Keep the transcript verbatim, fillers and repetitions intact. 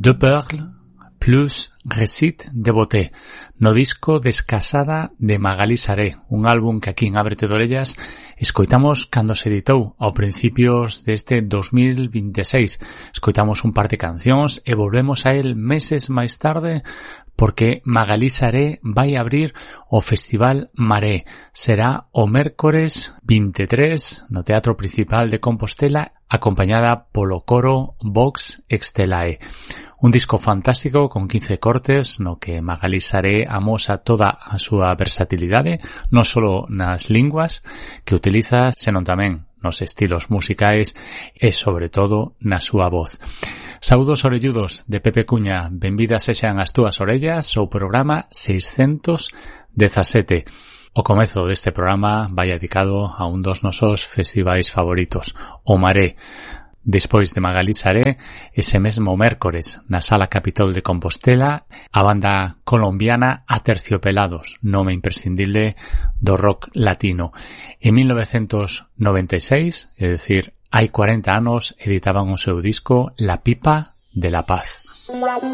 de Perle plus Récit de Beauté, no disco Descasada de Magalí Saré, un álbum que aquí en Ábrete de Orellas escoitamos cando se editou ao principios deste dos mil veintiséis. Escoitamos un par de cancións e volvemos a él meses máis tarde porque Magalí Saré vai abrir o Festival Maré. Será o mércores vinte e tres no Teatro Principal de Compostela, acompañada polo coro Vox Extelae. Un disco fantástico con quince cortes no que Magalí Saré amosa toda a súa versatilidade, non só nas linguas que utiliza, senón tamén nos estilos musicais e, sobre todo, na súa voz. Saúdos orelludos de Pepe Cuña, benvidas sexan as túas orellas ao programa seiscentos dezasete. O comezo deste programa vai dedicado a un dos nosos festivais favoritos, o Maré. Despois de Magalí Saré, ese mesmo mércores, na Sala Capitol de Compostela, a banda colombiana Aterciopelados, nome imprescindible do rock latino. En mil novecientos noventa e seis, é dicir, hai cuarenta anos, editaban o seu disco La Pipa de la Paz.